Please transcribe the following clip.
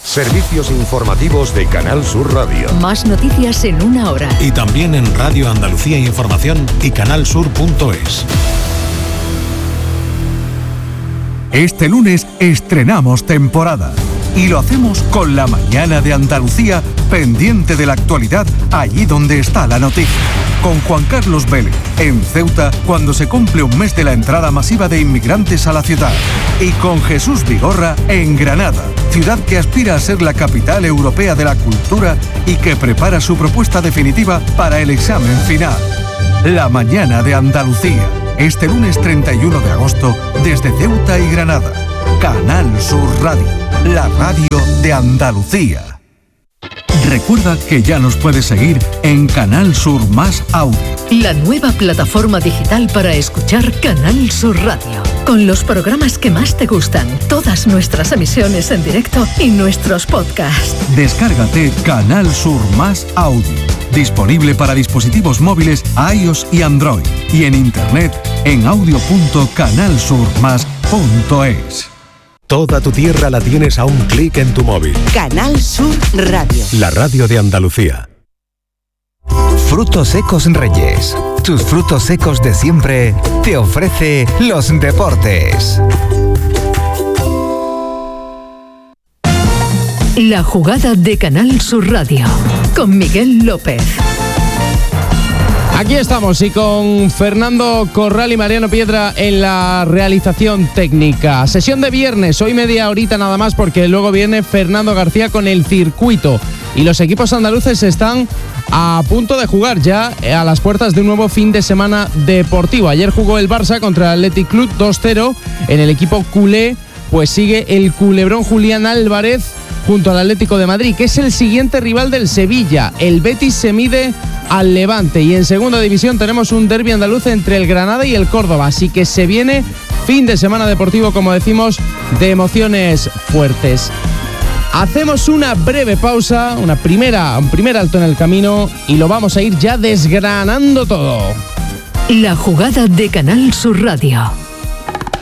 Servicios informativos de Canal Sur Radio. Más noticias en una hora. Y también en Radio Andalucía Información y canalsur.es. Este lunes estrenamos temporada y lo hacemos con la mañana de Andalucía, pendiente de la actualidad allí donde está la noticia. Con Juan Carlos Vélez, en Ceuta, cuando se cumple un mes de la entrada masiva de inmigrantes a la ciudad. Y con Jesús Vigorra, en Granada, ciudad que aspira a ser la capital europea de la cultura y que prepara su propuesta definitiva para el examen final. La mañana de Andalucía, este lunes 31 de agosto, desde Ceuta y Granada. Canal Sur Radio, la radio de Andalucía. Recuerda que ya nos puedes seguir en Canal Sur Más Audio. La nueva plataforma digital para escuchar Canal Sur Radio. Con los programas que más te gustan, todas nuestras emisiones en directo y nuestros podcasts. Descárgate Canal Sur Más Audio. Disponible para dispositivos móviles iOS y Android. Y en internet en audio.canalsurmas.es. Toda tu tierra la tienes a un clic en tu móvil. Canal Sur Radio. La radio de Andalucía. Frutos Secos Reyes. Tus frutos secos de siempre te ofrece los deportes. La jugada de Canal Sur Radio con Miguel López. Aquí estamos y con Fernando Corral y Mariano Piedra en la realización técnica. Sesión de viernes, hoy media horita nada más porque luego viene Fernando García con el circuito. Y los equipos andaluces están a punto de jugar ya a las puertas de un nuevo fin de semana deportivo. Ayer jugó el Barça contra el Athletic Club 2-0. En el equipo culé pues sigue el culebrón Julián Álvarez junto al Atlético de Madrid, que es el siguiente rival del Sevilla. El Betis se mide al Levante y en segunda división tenemos un derbi andaluz entre el Granada y el Córdoba, así que se viene fin de semana deportivo, como decimos, de emociones fuertes. Hacemos una breve pausa, un primer alto en el camino y lo vamos a ir ya desgranando todo. La jugada de Canal Sur Radio.